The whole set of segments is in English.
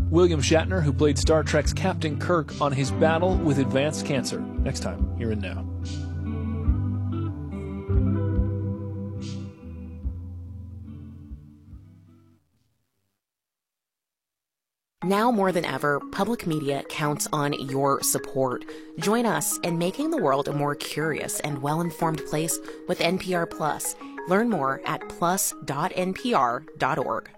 William Shatner, who played Star Trek's Captain Kirk, on his battle with advanced cancer. Next time, here and now. Now more than ever, public media counts on your support. Join us in making the world a more curious and well-informed place with NPR Plus. Learn more at plus.npr.org.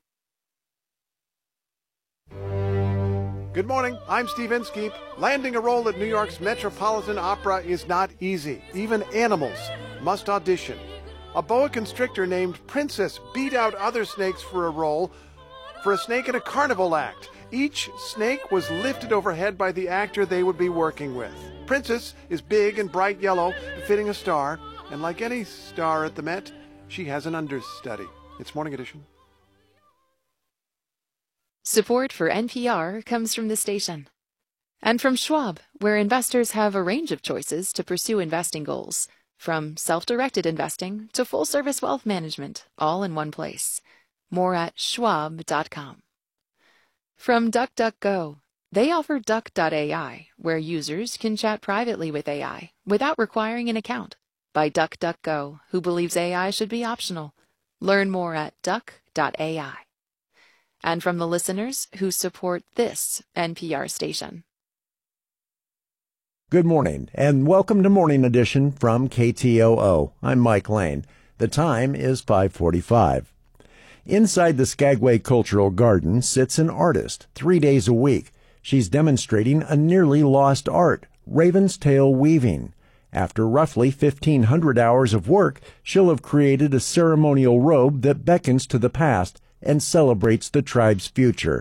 Good morning, I'm Steve Inskeep. Landing a role at New York's Metropolitan Opera is not easy. Even animals must audition. A boa constrictor named Princess beat out other snakes for a role for a snake in a carnival act. Each snake was lifted overhead by the actor they would be working with. Princess is big and bright yellow, befitting a star, and like any star at the Met, she has an understudy. It's Morning Edition. Support for NPR comes from the station. And from Schwab, where investors have a range of choices to pursue investing goals, from self-directed investing to full-service wealth management, all in one place. More at schwab.com. From DuckDuckGo, they offer Duck.ai, where users can chat privately with AI without requiring an account. By DuckDuckGo, who believes AI should be optional. Learn more at Duck.ai. And from the listeners who support this NPR station. Good morning, and welcome to Morning Edition from KTOO. I'm Mike Lane. The time is 5:45. Inside the Skagway Cultural Garden sits an artist 3 days a week. She's demonstrating a nearly lost art, Raven's Tail weaving. After roughly 1,500 hours of work, she'll have created a ceremonial robe that beckons to the past and celebrates the tribe's future.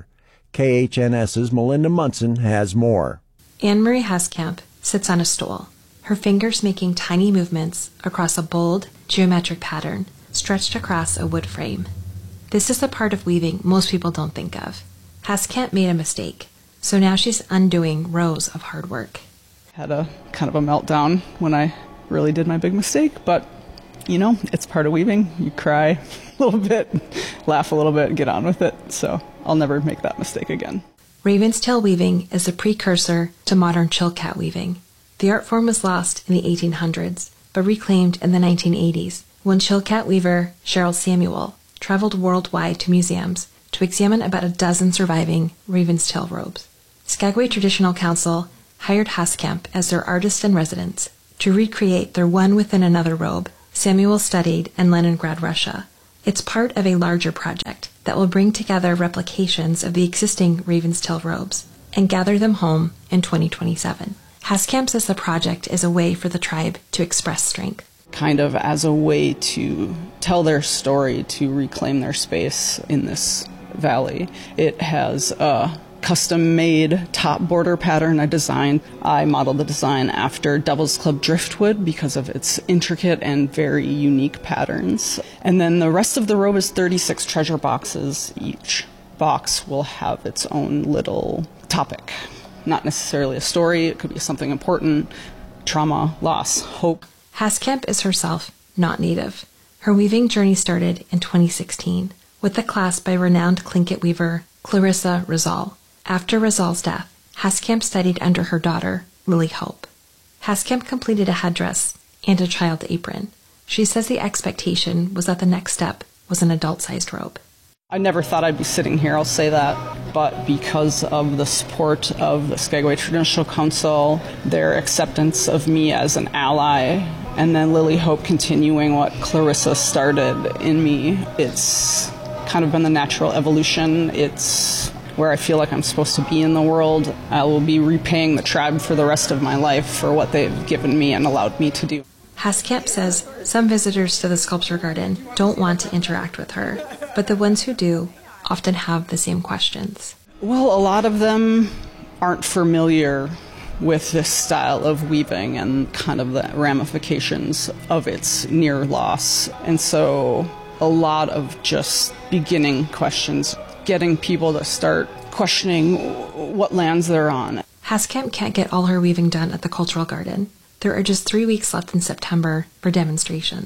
KHNS's Melinda Munson has more. Anne-Marie Haskamp sits on a stool, her fingers making tiny movements across a bold, geometric pattern stretched across a wood frame. This is the part of weaving most people don't think of. Haskamp made a mistake, so now she's undoing rows of hard work. Had a kind of a meltdown when I really did my big mistake, but you know, it's part of weaving. You cry a little bit, laugh a little bit, get on with it. So I'll never make that mistake again. Raven's tail weaving is a precursor to modern chilkat weaving. The art form was lost in the 1800s, but reclaimed in the 1980s when chilkat weaver Cheryl Samuel traveled worldwide to museums to examine about a dozen surviving Raven's tail robes. Skagway Traditional Council hired Haskamp as their artist in residence to recreate their one within another robe Samuel studied in Leningrad, Russia. It's part of a larger project that will bring together replications of the existing Raven's Tail robes and gather them home in 2027. Haskamp says the project is a way for the tribe to express strength. Kind of as a way to tell their story, to reclaim their space in this valley. It has a custom-made top border pattern I designed. I modeled the design after Devil's Club driftwood because of its intricate and very unique patterns. And then the rest of the robe is 36 treasure boxes. Each box will have its own little topic. Not necessarily a story, it could be something important, trauma, loss, hope. Haskamp is herself not Native. Her weaving journey started in 2016 with a class by renowned Tlingit weaver Clarissa Rizal. After Rizal's death, Haskamp studied under her daughter, Lily Hope. Haskamp completed a headdress and a child apron. She says the expectation was that the next step was an adult-sized robe. I never thought I'd be sitting here, I'll say that, but because of the support of the Skagway Traditional Council, their acceptance of me as an ally, and then Lily Hope continuing what Clarissa started in me, it's kind of been the natural evolution. It's where I feel like I'm supposed to be in the world. I will be repaying the tribe for the rest of my life for what they've given me and allowed me to do. Haskamp says some visitors to the sculpture garden don't want to interact with her, but the ones who do often have the same questions. Well, a lot of them aren't familiar with this style of weaving and kind of the ramifications of its near loss. And so a lot of just beginning questions, getting people to start questioning what lands they're on. Haskamp can't get all her weaving done at the cultural garden. There are just 3 weeks left in September for demonstrations.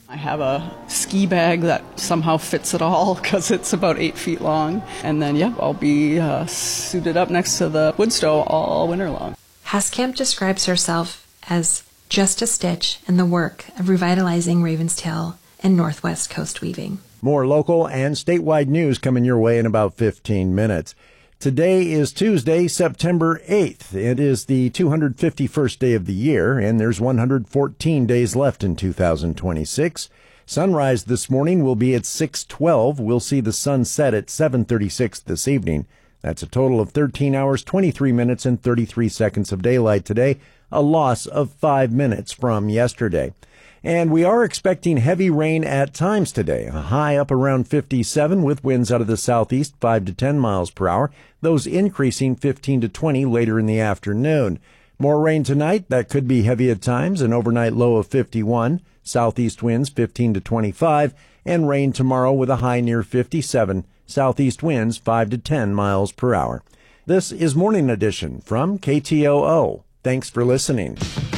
I have a ski bag that somehow fits it all because it's about 8 feet long. And then, I'll be suited up next to the wood stove all winter long. Haskamp describes herself as just a stitch in the work of revitalizing Ravenstail and Northwest Coast weaving. More local and statewide news coming your way in about 15 minutes. Today is Tuesday, September 8th. It is the 251st day of the year, and there's 114 days left in 2026. Sunrise this morning will be at 6:12. We'll see the sun set at 7:36 this evening. That's a total of 13 hours, 23 minutes, and 33 seconds of daylight today, a loss of 5 minutes from yesterday. And we are expecting heavy rain at times today, a high up around 57 with winds out of the southeast 5 to 10 miles per hour, those increasing 15 to 20 later in the afternoon. More rain tonight, that could be heavy at times, an overnight low of 51, southeast winds 15 to 25, and rain tomorrow with a high near 57, southeast winds 5 to 10 miles per hour. This is Morning Edition from KTOO. Thanks for listening.